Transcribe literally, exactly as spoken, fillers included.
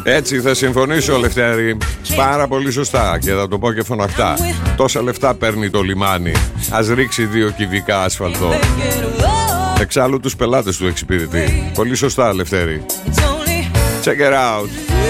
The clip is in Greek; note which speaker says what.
Speaker 1: Έτσι θα συμφωνήσω, Λευτέρη. Πάρα πολύ σωστά και θα το πω και φωναχτά. Τόσα λεφτά παίρνει το λιμάνι. Ας ρίξει δύο κυβικά άσφαλτο. Εξάλλου τους πελάτες του εξυπηρετεί. Πολύ σωστά, Λευτέρη. Check it out.